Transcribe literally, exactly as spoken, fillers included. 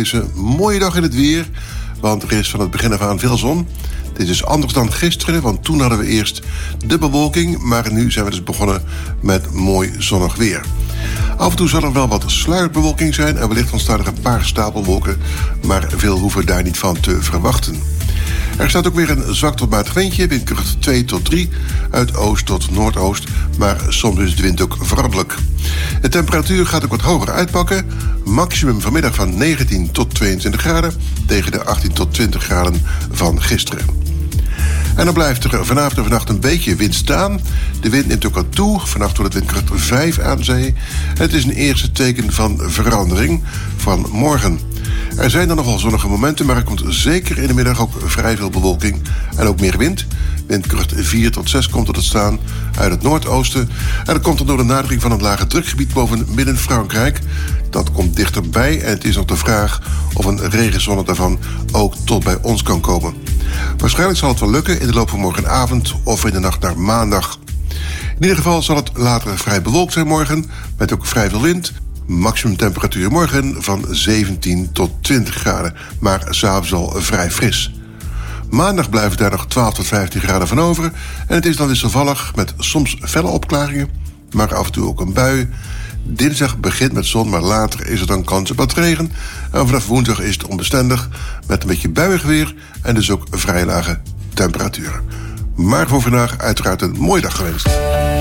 deze mooie dag in het weer. Want er is van het begin af aan veel zon. Dit is anders dan gisteren, want toen hadden we eerst de bewolking. Maar nu zijn we dus begonnen met mooi zonnig weer. Af en toe zal er wel wat sluierbewolking zijn en wellicht ontstaan er een paar stapelwolken. Maar veel hoeven daar niet van te verwachten. Er staat ook weer een zwak tot matig windje, windkracht twee tot drie, uit oost tot noordoost, maar soms is de wind ook veranderlijk. De temperatuur gaat ook wat hoger uitpakken, maximum vanmiddag van negentien tot tweeëntwintig graden, tegen de achttien tot twintig graden van gisteren. En dan blijft er vanavond en vannacht een beetje wind staan. De wind neemt ook wat toe. Vannacht wordt het windkracht vijf aan zee. Het is een eerste teken van verandering van morgen. Er zijn dan nogal zonnige momenten, maar er komt zeker in de middag ook vrij veel bewolking en ook meer wind. Windkracht vier tot zes komt tot het staan uit het noordoosten. En dat komt dan door de nadering van een lage drukgebied boven Midden-Frankrijk. Dat komt dichterbij en het is nog de vraag of een regenzone daarvan ook tot bij ons kan komen. Waarschijnlijk zal het wel lukken in de loop van morgenavond of in de nacht naar maandag. In ieder geval zal het later vrij bewolkt zijn morgen, met ook vrij veel wind. Maximum temperatuur morgen van zeventien tot twintig graden, maar 's avonds al vrij fris. Maandag blijven daar nog twaalf tot vijftien graden van over en het is dan wisselvallig met soms felle opklaringen, maar af en toe ook een bui. Dinsdag begint met zon, maar later is er dan kans op wat regen. En vanaf woensdag is het onbestendig met een beetje buiig weer en dus ook vrij lage temperaturen. Maar voor vandaag uiteraard een mooie dag gewenst.